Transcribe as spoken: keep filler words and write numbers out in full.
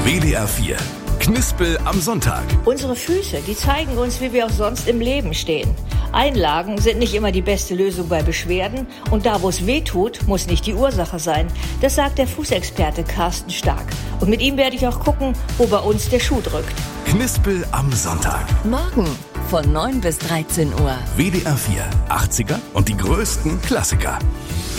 W D R vier. Knispel am Sonntag. Unsere Füße, die zeigen uns, wie wir auch sonst im Leben stehen. Einlagen sind nicht immer die beste Lösung bei Beschwerden. Und da, wo es weh tut, muss nicht die Ursache sein. Das sagt der Fußexperte Carsten Stark. Und mit ihm werde ich auch gucken, wo bei uns der Schuh drückt. Knispel am Sonntag. Morgen von neun bis dreizehn Uhr. W D R vier. achtziger und die größten Klassiker.